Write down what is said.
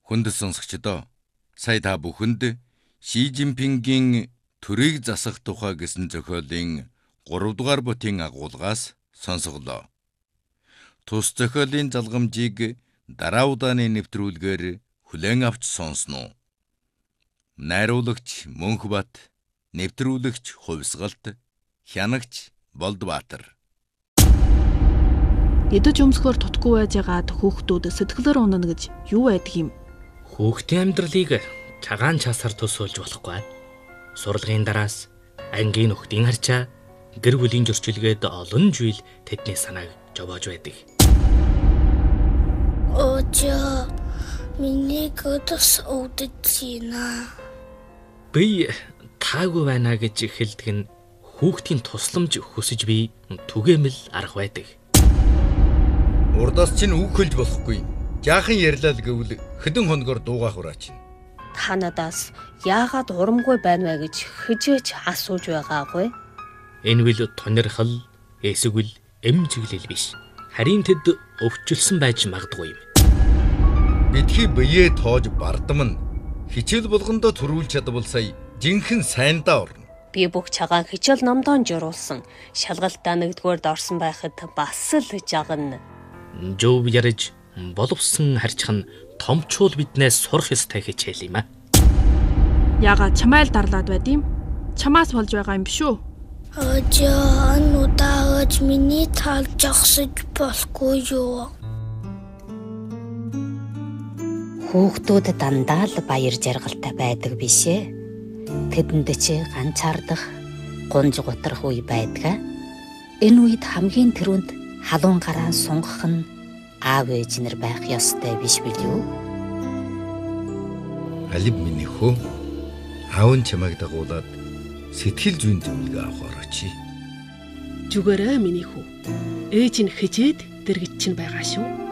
Хүнд сонсогчдоо сая та бүхэнд Ши Жинпингийн төрийг засах тухай гэсэн зохиолын 3 дугаар бүтгийн агуулгаас сонсголоо. Тус зохиолын залгамжийг дараа удааны нэвтрүүлгээр хүлээн авч сонсноо. Найруулагч Мөнхбат, нэвтрүүлэгч Хувьсгалт, хянагч Болдбаатар. Идэж өмсгөр тутгүй байж байгаад хүүхдүүд сэтгэлээр унана гэж юу байдаг юм? Хүүхдийн амьдралыг цагаан часаар төсөөлж болохгүй. Сурлагын дараас ангийн нөхдийн харчаа гэр бүлийн зөрчилгээд олон жил тэдний санааг жовоож байдаг. Очоо миний готос өвдөж Би таагүй байна гэж хэлдэг нь хүүхдийн тусламж хүсэж би түгээмэл арга байдаг. Урдаас чинь үг хэлж болохгүй. Жаахан ярьлаа гэвэл хэдэн хоногор дуугаах ураач. Та надаас яагаад урамгүй байна вэ гэж хижээж асууж байгаагүй. Энэ үл тунирхал эсвэл эмзэглэл биш. Харин тэд өвчлсөн байж магадгүй юм. Бидний бие тоож бардам нь хичээл болгондоо төрүүлж чадвал сая жинхэнэ сайндаа орно. Би бүх цагаан хичээл номдоо журуулсан. Шалгалтаа нэгдүгээрд орсон байхад бас л жагна. Жов ярьж боловсон харьцах нь томчуул биднээс сурах ёстой хичээл юм аа. Яагаад чамайл дарлаад байд юм? Чамаас болж байгаа юм биш үү? Очоо нутаагч миний тал жагсаж болохгүй юу? Хүүхдүүд дандаа л баяр жаргалтай байдаг биш ээ. Тэдэнд чи ганцаардах, гунж гутрах үе байдаг. Энэ үед хамгийн түрүүнд халуун гараа сунгах нь аав ээж нар байх ёстой биш билүү? Алив миний хөө. Аав нь чамайг дагуулад сэтгэл зүйн зөвлөгөө авах орооч. Зүгээрээ миний хүү. Ээж нь хижээд дэргэж чинь байгаа шүү.